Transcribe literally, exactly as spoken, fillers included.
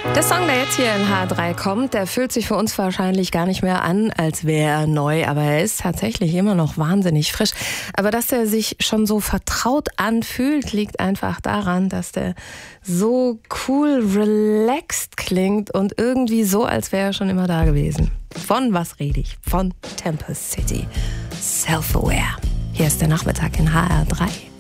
Der Song, der jetzt hier in H drei kommt, der fühlt sich für uns wahrscheinlich gar nicht mehr an, als wäre er neu. Aber er ist tatsächlich immer noch wahnsinnig frisch. Aber dass der sich schon so vertraut anfühlt, liegt einfach daran, dass der so cool relaxed klingt und irgendwie so, als wäre er schon immer da gewesen. Von was rede ich? Von Temple City. Self-Aware. Hier ist der Nachmittag in H R drei.